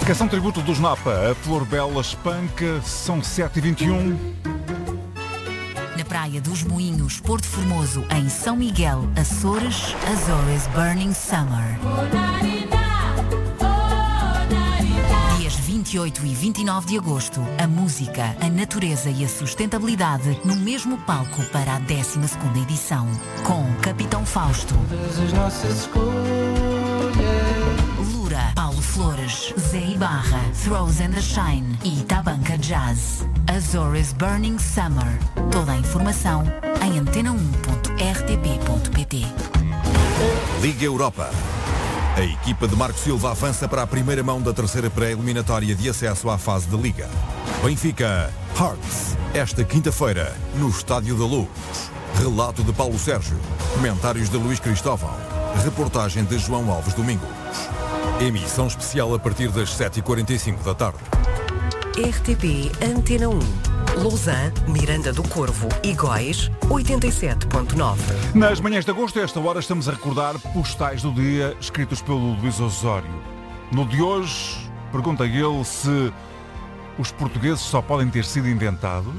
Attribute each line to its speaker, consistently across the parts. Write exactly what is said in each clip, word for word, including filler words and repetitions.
Speaker 1: Canção tributo dos Napa, a Flor Bela espanca, são sete e vinte e um.
Speaker 2: Na Praia dos Moinhos, Porto Formoso, em São Miguel, Açores, Azores Burning Summer. Dias vinte e oito e vinte e nove de agosto, a música, a natureza e a sustentabilidade no mesmo palco para a décima segunda edição, com Capitão Fausto, Lura, Paulo Flores, Zé Ibarra, Throws and the Shine e Tabanca Jazz. Azores Burning Summer. Toda a informação em antena um ponto r t p ponto p t.
Speaker 3: Liga Europa. A equipa de Marco Silva avança para a primeira mão da terceira pré-eliminatória de acesso à fase de Liga. Benfica Hearts, esta quinta-feira, no Estádio da Luz. Relato de Paulo Sérgio. Comentários de Luís Cristóvão. Reportagem de João Alves Domingos. Emissão especial a partir das sete e quarenta e cinco da tarde.
Speaker 4: R T P Antena um. Lausanne, Miranda do Corvo e Góis, oitenta e sete ponto nove.
Speaker 1: Nas manhãs de agosto, a esta hora, estamos a recordar postais do dia escritos pelo Luís Osório. No de hoje, pergunta ele se os portugueses só podem ter sido inventados.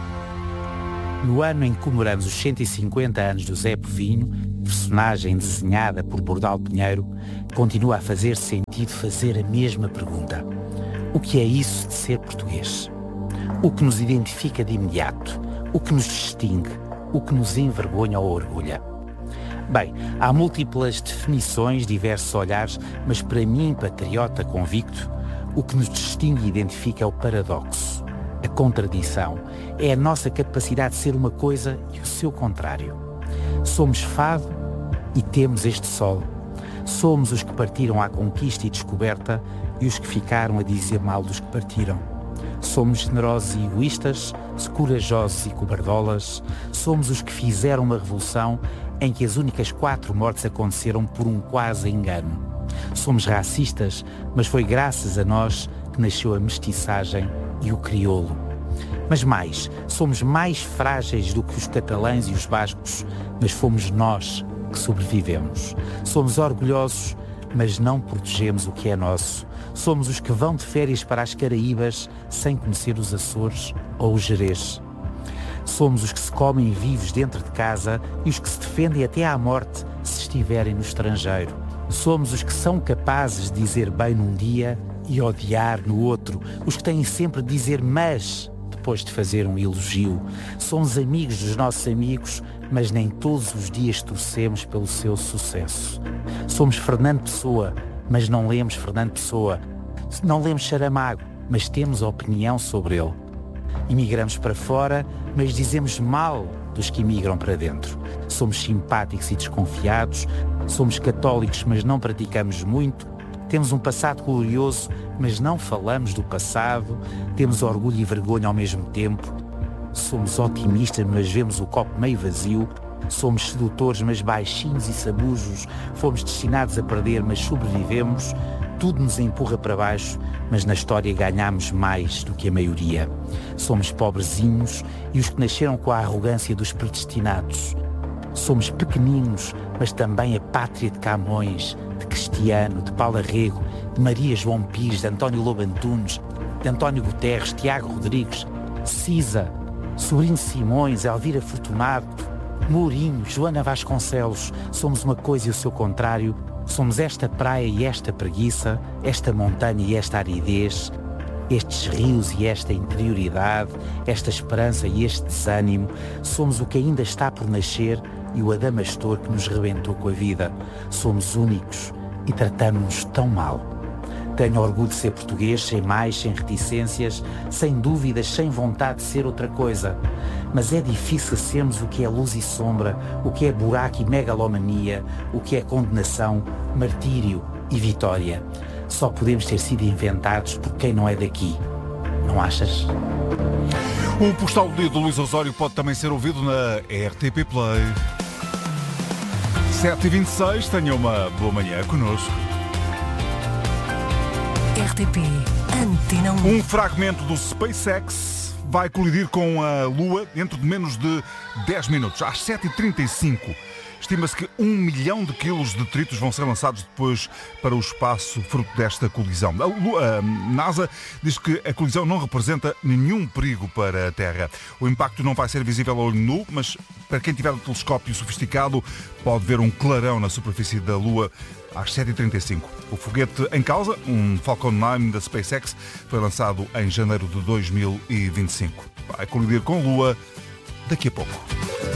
Speaker 5: No ano em que comemoramos os cento e cinquenta anos do Zé Povinho, personagem desenhada por Bordal Pinheiro, continua a fazer sentido fazer a mesma pergunta. O que é isso de ser português? O que nos identifica de imediato? O que nos distingue? O que nos envergonha ou orgulha? Bem, há múltiplas definições, diversos olhares, mas para mim, patriota convicto, o que nos distingue e identifica é o paradoxo, a contradição. É a nossa capacidade de ser uma coisa e o seu contrário. Somos fado e temos este sol. Somos os que partiram à conquista e descoberta e os que ficaram a dizer mal dos que partiram. Somos generosos e egoístas, corajosos e cobardolas. Somos os que fizeram uma revolução em que as únicas quatro mortes aconteceram por um quase engano. Somos racistas, mas foi graças a nós que nasceu a mestiçagem e o crioulo. Mas mais, somos mais frágeis do que os catalães e os bascos, mas fomos nós que sobrevivemos. Somos orgulhosos, mas não protegemos o que é nosso. Somos os que vão de férias para as Caraíbas sem conhecer os Açores ou o Jerez. Somos os que se comem vivos dentro de casa e os que se defendem até à morte se estiverem no estrangeiro. Somos os que são capazes de dizer bem num dia e odiar no outro. Os que têm sempre de dizer mas depois de fazer um elogio. Somos amigos dos nossos amigos, mas nem todos os dias torcemos pelo seu sucesso. Somos Fernando Pessoa, mas não lemos Fernando Pessoa. Não lemos Saramago, mas temos opinião sobre ele. Imigramos para fora, mas dizemos mal dos que imigram para dentro. Somos simpáticos e desconfiados, somos católicos, mas não praticamos muito. Temos um passado glorioso, mas não falamos do passado. Temos orgulho e vergonha ao mesmo tempo. Somos otimistas, mas vemos o copo meio vazio. Somos sedutores, mas baixinhos e sabujos. Fomos destinados a perder, mas sobrevivemos. Tudo nos empurra para baixo, mas na história ganhamos mais do que a maioria. Somos pobrezinhos e os que nasceram com a arrogância dos predestinados. Somos pequeninos, mas também a pátria de Camões, de Cristiano, de Paulo Arrego, de Maria João Pires, de António Lobo Antunes, de António Guterres, Tiago Rodrigues, Cisa, Sobrinho Simões, Elvira Fortunato, Mourinho, Joana Vasconcelos. Somos uma coisa e o seu contrário. Somos esta praia e esta preguiça, esta montanha e esta aridez, estes rios e esta interioridade, esta esperança e este desânimo. Somos o que ainda está por nascer e o adamastor que nos rebentou com a vida. Somos únicos e tratamos-nos tão mal. Tenho orgulho de ser português, sem mais, sem reticências, sem dúvidas, sem vontade de ser outra coisa. Mas é difícil sermos o que é luz e sombra, o que é buraco e megalomania, o que é condenação, martírio e vitória. Só podemos ter sido inventados por quem não é daqui. Não achas?
Speaker 1: O postal do dia do Luís Osório pode também ser ouvido na R T P Play. sete e vinte e seis, tenha uma boa manhã connosco.
Speaker 4: R T P Antena um.
Speaker 1: Um fragmento do SpaceX vai colidir com a Lua dentro de menos de dez minutos, às sete e trinta e cinco. Estima-se que um milhão de quilos de detritos vão ser lançados depois para o espaço fruto desta colisão. A NASA diz que a colisão não representa nenhum perigo para a Terra. O impacto não vai ser visível a olho nu, mas para quem tiver um telescópio sofisticado pode ver um clarão na superfície da Lua às sete e trinta e cinco. O foguete em causa, um Falcon nove da SpaceX, foi lançado em janeiro de dois mil e vinte e cinco. Vai colidir com a Lua daqui a pouco.